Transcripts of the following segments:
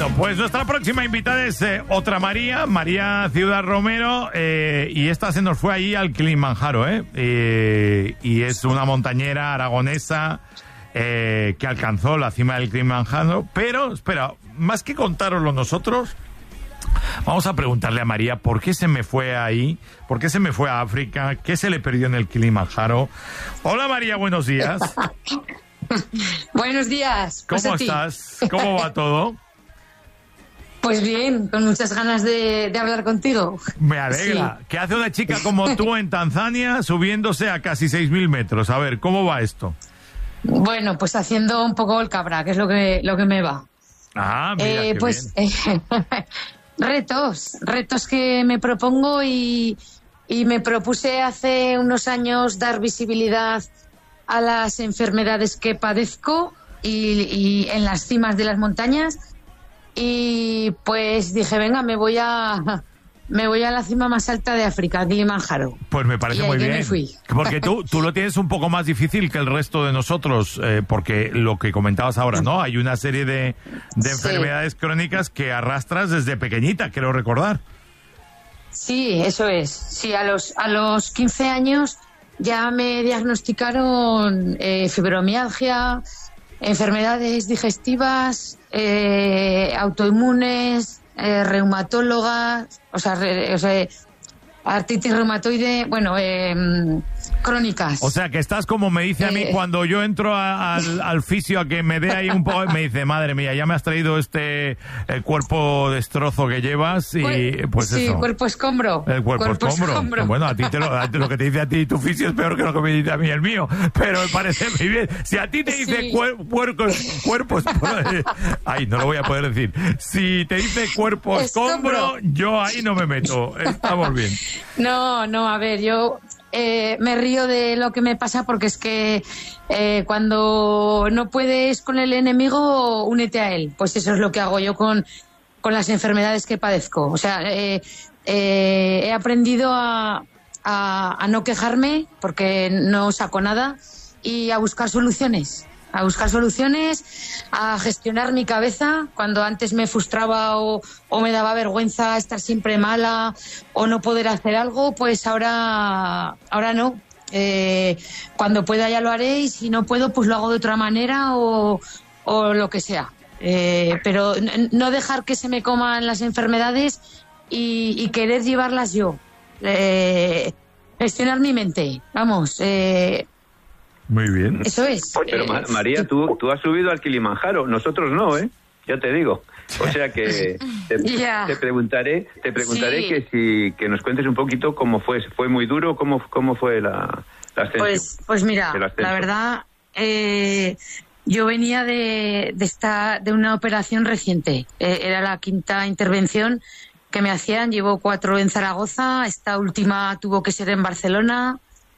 Bueno, pues nuestra próxima invitada es otra María Ciudad Romero, y esta se nos fue ahí al Kilimanjaro, y es una montañera aragonesa que alcanzó la cima del Kilimanjaro. Pero, espera, más que contároslo nosotros, vamos a preguntarle a María por qué se me fue ahí, por qué se me fue a África, qué se le perdió en el Kilimanjaro. Hola María, buenos días. Buenos días. ¿Cómo estás? ¿Cómo va todo? Pues bien, con muchas ganas de hablar contigo. Me alegra. Sí. ¿Qué hace una chica como tú en Tanzania subiéndose a casi 6.000 metros? A ver, ¿cómo va esto? Bueno, pues haciendo un poco el cabra, que es lo que me va. Ah, mira, qué pues bien. retos que me propongo y me propuse hace unos años dar visibilidad a las enfermedades que padezco y en las cimas de las montañas, y pues dije, venga, me voy a la cima más alta de África, Kilimanjaro. Pues me parece muy bien, me fui. Porque tú lo tienes un poco más difícil que el resto de nosotros, porque lo que comentabas ahora, ¿no? Hay una serie de enfermedades crónicas que arrastras desde pequeñita, quiero recordar. Sí, eso es. Sí, a los 15 años ya me diagnosticaron fibromialgia, enfermedades digestivas, autoinmunes, reumatólogas, o sea, artritis reumatoide, bueno, crónicas. O sea, que estás como me dice a mí cuando yo entro al fisio a que me dé ahí un poco, me dice, madre mía, ya me has traído el cuerpo destrozo que llevas, y pues sí, eso. Cuerpo escombro. El cuerpo escombro. Bueno, a ti lo que te dice a ti tu fisio es peor que lo que me dice a mí el mío, pero me parece muy bien. Si a ti te dice cuerpos, ay, no lo voy a poder decir. Si te dice cuerpo escombro, yo ahí no me meto. Estamos bien. No, a ver, yo me río de lo que me pasa, porque es que cuando no puedes con el enemigo, únete a él. Pues eso es lo que hago yo con las enfermedades que padezco. O sea, he aprendido a no quejarme, porque no saco nada, y a buscar soluciones. A gestionar mi cabeza. Cuando antes me frustraba o me daba vergüenza estar siempre mala o no poder hacer algo, pues ahora no. Cuando pueda ya lo haré, y si no puedo, pues lo hago de otra manera o lo que sea. Pero no dejar que se me coman las enfermedades y querer llevarlas yo. Gestionar mi mente, vamos. Muy bien. Eso es. Pero María, tú has subido al Kilimanjaro, nosotros no, ya te digo. O sea que te preguntaré sí, que nos cuentes un poquito cómo fue. ¿Fue muy duro? ¿Cómo fue la ascensión? Pues mira, la verdad, yo venía de una operación reciente. Era la 5ª intervención que me hacían. Llevo 4 en Zaragoza. Esta última tuvo que ser en Barcelona.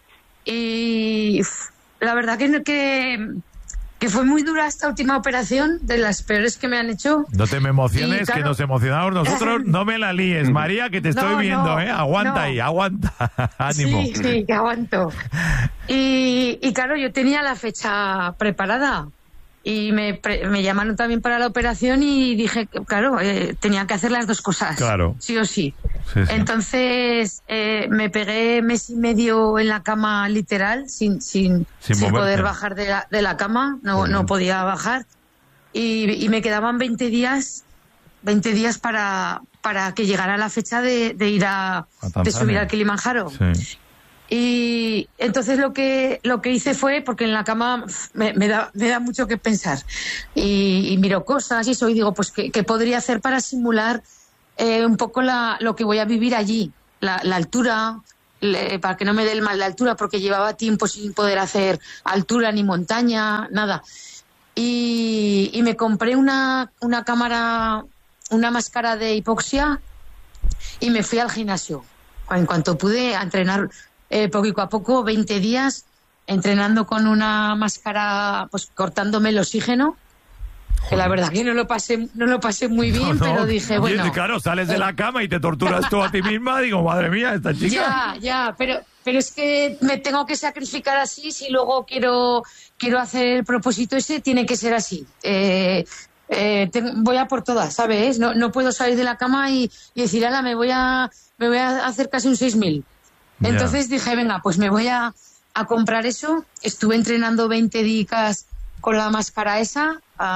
Y la verdad que fue muy dura esta última operación, de las peores que me han hecho. No te me emociones, claro, que nos emocionamos nosotros. No me la líes, María, que te estoy viendo, Aguanta ahí, aguanta. Ánimo. Sí, que aguanto. Y claro, yo tenía la fecha preparada. Y me llamaron también para la operación, y dije, claro, tenía que hacer las dos cosas. Claro. Sí o sí. Sí. Entonces me pegué mes y medio en la cama, literal, sin poder bajar de la cama. No podía bajar. Y me quedaban 20 días para que llegara la fecha de ir de subir al Kilimanjaro. Sí. Y entonces lo que hice fue, porque en la cama me da mucho que pensar, y miro cosas y eso, y digo, pues ¿qué podría hacer para simular un poco lo que voy a vivir allí? La altura, para que no me dé el mal de altura, porque llevaba tiempo sin poder hacer altura ni montaña, nada. Y me compré una cámara, una máscara de hipoxia, y me fui al gimnasio. En cuanto pude, a entrenar poquito a poco, 20 días entrenando con una máscara, pues cortándome el oxígeno. Que la verdad que no lo pasé muy bien, pero dije, bueno. Claro, sales de la cama y te torturas tú a ti misma. Digo, madre mía, esta chica. Ya, pero es que me tengo que sacrificar así. Si luego quiero hacer el propósito ese, tiene que ser así. voy a por todas, ¿sabes? No puedo salir de la cama y decir, ala, me voy a hacer casi un 6.000. Entonces dije, venga, pues me voy a comprar eso. Estuve entrenando 20 días con la máscara esa,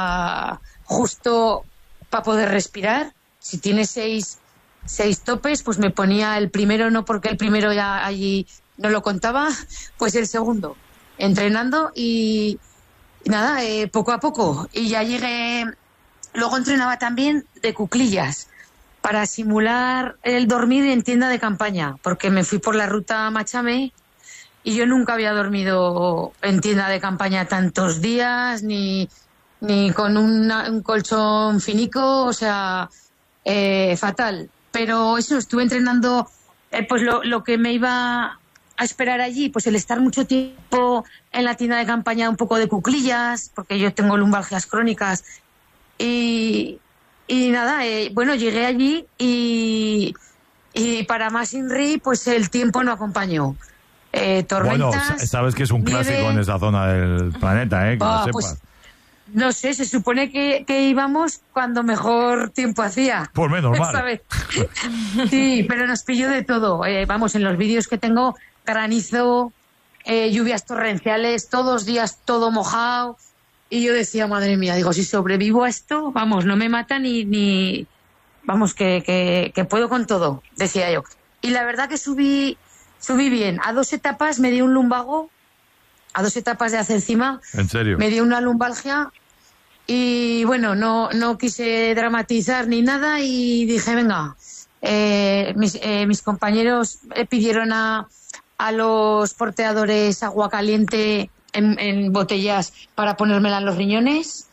justo para poder respirar. Si tiene 6 topes, pues me ponía el primero, no porque el primero ya allí no lo contaba, pues el segundo, entrenando y nada, poco a poco. Y ya llegué, luego entrenaba también de cuclillas para simular el dormir en tienda de campaña, porque me fui por la ruta Machame y yo nunca había dormido en tienda de campaña tantos días, ni con un colchón finico, o sea, fatal. Pero eso, estuve entrenando, pues lo que me iba a esperar allí, pues el estar mucho tiempo en la tienda de campaña, un poco de cuclillas, porque yo tengo lumbalgias crónicas. Y nada, bueno, llegué allí y para más INRI, pues el tiempo no acompañó. Tormentas. Bueno, sabes que es un clásico nieve en esa zona del planeta, que lo sepas. Pues, no sé, se supone que íbamos cuando mejor tiempo hacía. Por menos mal. ¿Sabes? Sí, pero nos pilló de todo. Vamos, en los vídeos que tengo, granizo, lluvias torrenciales, todos los días todo mojado. Y yo decía, madre mía, digo, si sobrevivo a esto, vamos, no me mata ni vamos, que puedo con todo, decía yo. Y la verdad que subí bien. A 2 etapas me dio un lumbago. A 2 etapas de hacer encima. ¿En serio? Me dio una lumbalgia y bueno, no quise dramatizar ni nada y dije, venga, mis compañeros pidieron a los porteadores agua caliente en botellas para ponérmela en los riñones.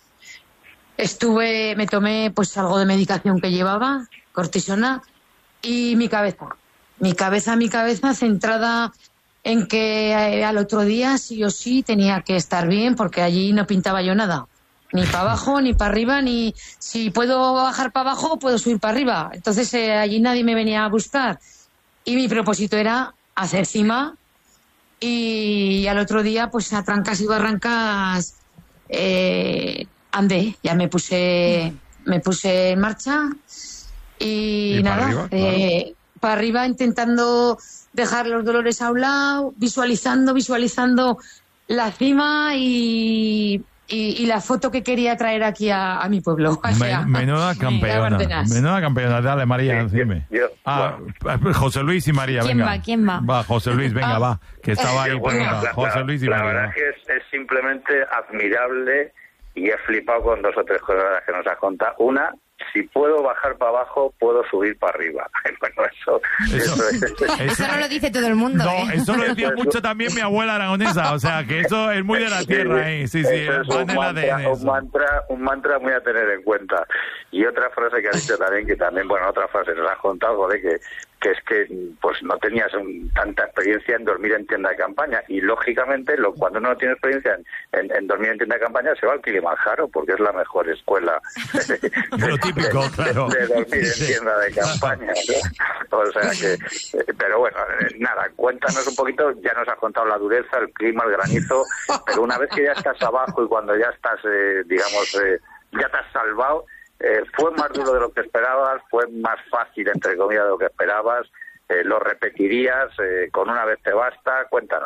Me tomé pues algo de medicación que llevaba, cortisona, y mi cabeza centrada en que al otro día sí o sí tenía que estar bien, porque allí no pintaba yo nada, ni para abajo ni para arriba, ni si puedo bajar para abajo puedo subir para arriba. Entonces allí nadie me venía a buscar y mi propósito era hacer cima, y al otro día pues a trancas y barrancas andé, ya me puse en marcha y nada, para arriba intentando dejar los dolores a un lado, visualizando la cima y la foto que quería traer aquí a mi pueblo. Menuda campeona. Dale, María, dime. José Luis y María, venga. ¿Quién va? Va, José Luis, venga, va. Que estaba ahí. José Luis y María. La verdad es que es simplemente admirable y he flipado con 2 o 3 cosas que nos has contado. Una, si puedo bajar para abajo, puedo subir para arriba. Bueno, eso no lo dice todo el mundo. No, eso lo decía mucho también mi abuela aragonesa. O sea, que eso es muy de la tierra. Sí, es un mantra muy a tener en cuenta. Y otra frase que has dicho también, que también, bueno, otra frase nos has contado, joder, que es que pues no tenías tanta experiencia en dormir en tienda de campaña. Y lógicamente, cuando uno no tiene experiencia en dormir en tienda de campaña, se va al Kilimanjaro, porque es la mejor escuela lo típico, claro, de dormir en tienda de campaña, ¿no? O sea que, pero bueno, nada, cuéntanos un poquito. Ya nos has contado la dureza, el clima, el granizo, pero una vez que ya estás abajo y cuando ya estás, ya te has salvado, ¿fue más duro de lo que esperabas? ¿Fue más fácil, entre comillas, de lo que esperabas? ¿Lo repetirías? ¿Con una vez te basta? Cuéntanos.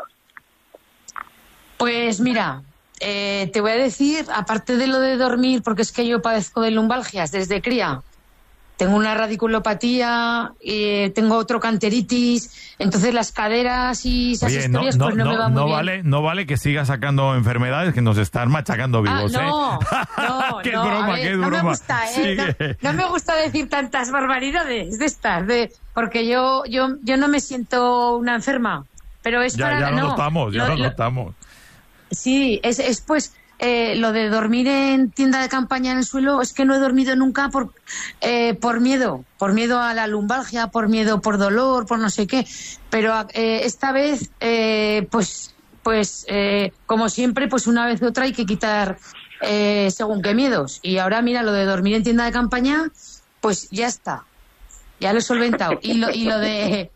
Pues mira, te voy a decir, aparte de lo de dormir, porque es que yo padezco de lumbalgias desde cría. Tengo una radiculopatía, tengo trocanteritis, entonces las caderas y esas historias pues no me van muy bien. No vale que sigas sacando enfermedades que nos están machacando vivos, no, qué broma, ver, qué broma. No me gusta, no me gusta decir tantas barbaridades de estas, porque yo no me siento una enferma, pero es para... Ya lo notamos. Sí, es pues... lo de dormir en tienda de campaña en el suelo, es que no he dormido nunca por miedo a la lumbalgia, por dolor, por no sé qué, pero esta vez pues como siempre, pues una vez u otra hay que quitar según qué miedos. Y ahora mira, lo de dormir en tienda de campaña, pues ya está, ya lo he solventado. Y lo de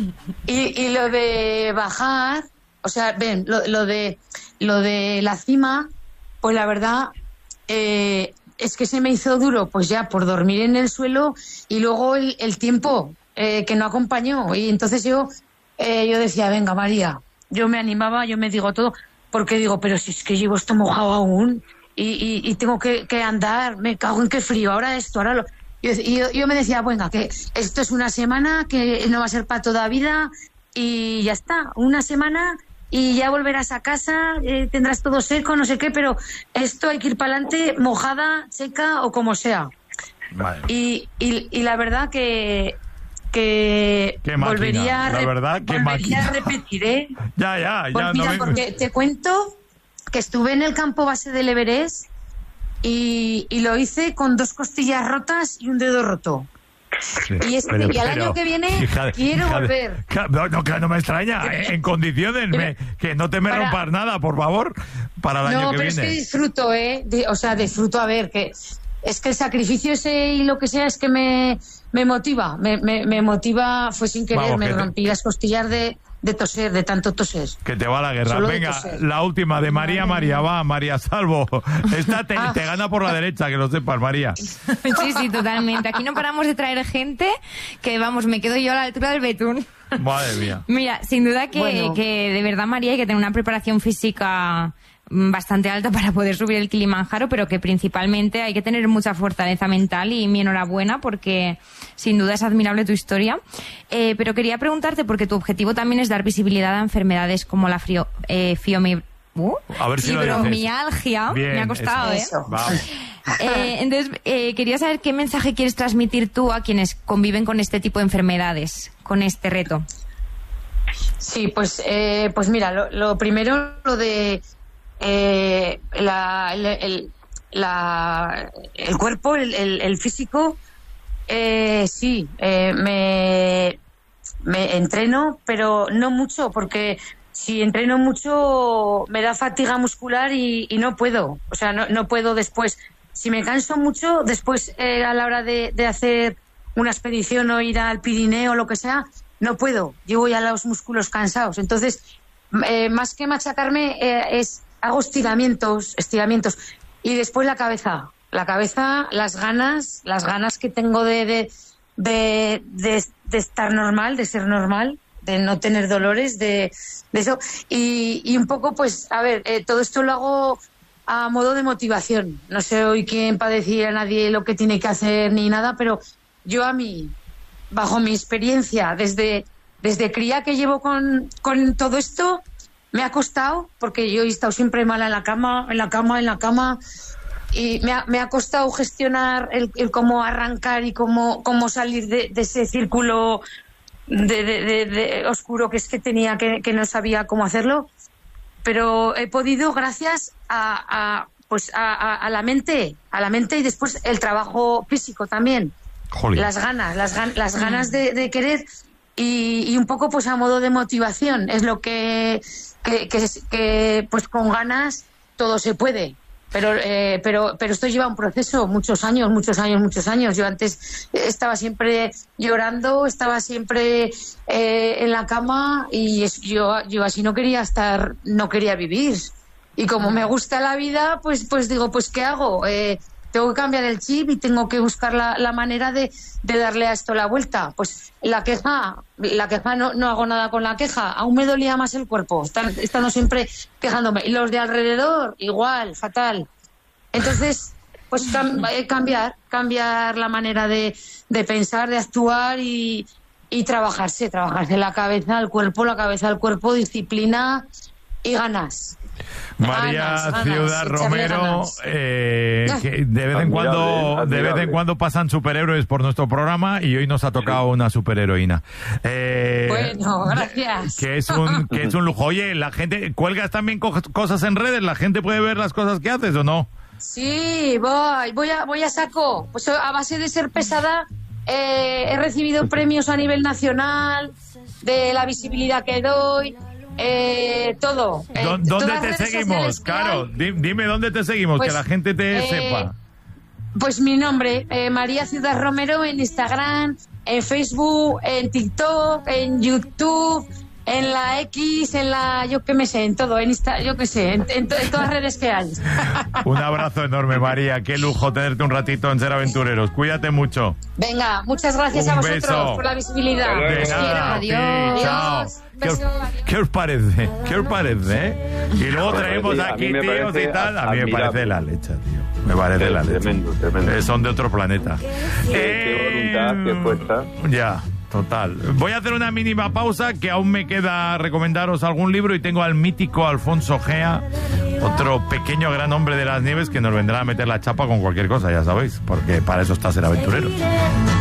bajar, o sea, ven, lo de la cima, pues la verdad, es que se me hizo duro, pues ya por dormir en el suelo y luego el tiempo que no acompañó. Y entonces yo decía, venga, María, yo me animaba, yo me digo todo, porque digo, pero si es que llevo esto mojado aún y tengo que andar, me cago en qué frío, ahora esto, ahora lo... Yo me decía, venga, que esto es una semana, que no va a ser para toda vida y ya está, una semana y ya volverás a casa, tendrás todo seco, no sé qué, pero esto hay que ir para adelante, mojada, seca o como sea. Vale. Y la verdad que volvería a repetir, ¿eh? Ya. Pues mira, no porque te cuento que estuve en el campo base del Everest y lo hice con 2 costillas rotas y un dedo roto. Sí, y al año que viene quiero volver. No me extraña, en condiciones que no te me rompas nada, por favor, para el año que viene. No, pero es que disfruto, disfruto, a ver, que es que el sacrificio ese y lo que sea es que me motiva, me motiva, fue sin querer, me rompí las costillas de toser, de tanto toser. Que te va la guerra. Solo venga, la última de María, va, María Salvo. Esta te gana por la derecha, que lo sepas, María. Sí, totalmente. Aquí no paramos de traer gente que, vamos, me quedo yo a la altura del betún. Madre mía. Mira, sin duda que de verdad, María, hay que tener una preparación física bastante alta para poder subir el Kilimanjaro, pero que principalmente hay que tener mucha fortaleza mental, y mi enhorabuena porque sin duda es admirable tu historia. Pero quería preguntarte, porque tu objetivo también es dar visibilidad a enfermedades como la fibromialgia. Bien, me ha costado, eso. Entonces, quería saber qué mensaje quieres transmitir tú a quienes conviven con este tipo de enfermedades, con este reto. Sí, pues mira, lo primero, lo de el cuerpo, el físico, sí, me entreno, pero no mucho, porque si entreno mucho me da fatiga muscular y no puedo, o sea, no puedo después. Si me canso mucho, después a la hora de hacer una expedición o ir al Pirineo o lo que sea, no puedo, llevo ya los músculos cansados. Entonces, más que machacarme, hago estiramientos, y después la cabeza, las ganas que tengo de estar normal, de ser normal, de no tener dolores, de eso, y un poco, pues, a ver, todo esto lo hago a modo de motivación. No sé hoy quién para decir a nadie lo que tiene que hacer ni nada, pero yo a mí, bajo mi experiencia, desde cría que llevo con todo esto, me ha costado, porque yo he estado siempre mala en la cama, y me ha costado gestionar el cómo arrancar y cómo salir de ese círculo de oscuro que es que tenía, que no sabía cómo hacerlo, pero he podido gracias a la mente, y después el trabajo físico también. Jolín. Las ganas de querer, y un poco pues a modo de motivación, es lo que pues con ganas todo se puede, pero esto lleva un proceso, muchos años. Yo antes estaba siempre llorando, estaba siempre en la cama, y yo así no quería estar, no quería vivir, y como me gusta la vida, pues digo, pues ¿qué hago? Tengo que cambiar el chip y tengo que buscar la manera de darle a esto la vuelta. Pues la queja no hago nada con la queja, aún me dolía más el cuerpo, estando siempre quejándome, y los de alrededor igual, fatal. Entonces, pues cambiar la manera de pensar, de actuar, y trabajarse la cabeza al cuerpo, disciplina y ganas. María Ciudad Romero, que de vez en cuando pasan superhéroes por nuestro programa, y hoy nos ha tocado una superheroína. Bueno, gracias. Que es un lujo. Oye, la gente, ¿cuelgas también cosas en redes? ¿La gente puede ver las cosas que haces o no? Sí, voy a saco. Pues a base de ser pesada, he recibido premios a nivel nacional de la visibilidad que doy. Todo. ¿Dónde te seguimos? Claro, dime dónde te seguimos, pues, que la gente te sepa. Pues mi nombre, María Ciudad Romero, en Instagram, en Facebook, en TikTok, en YouTube, en la X, en la, yo qué me sé, en todo, en Insta, yo qué sé, en todas las redes que hay. Un abrazo enorme, María. Qué lujo tenerte un ratito en Ser Aventureros. Cuídate mucho. Venga, muchas gracias a vosotros por la visibilidad. De nada. Adiós. Chao. ¿Qué os parece? ¿Qué os parece? Y luego traemos aquí tíos y tal. A mí me parece la leche, tío. Me parece la leche. Tremendo. Son de otro planeta. Qué voluntad, qué fuerza. Ya. Total. Voy a hacer una mínima pausa, que aún me queda recomendaros algún libro, y tengo al mítico Alfonso Gea, otro pequeño gran hombre de las nieves, que nos vendrá a meter la chapa con cualquier cosa, ya sabéis, porque para eso está Ser Aventureros.